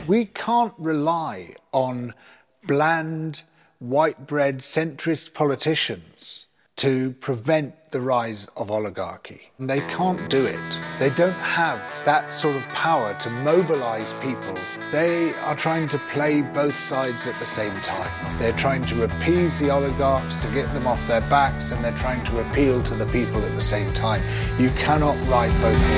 We can't rely on bland, white-bread, centrist politicians to prevent the rise of oligarchy. They can't do it. They don't have that sort of power to mobilize people. They are trying to play both sides at the same time. They're trying to appease the oligarchs to get them off their backs, and they're trying to appeal to the people at the same time. You cannot ride both horses.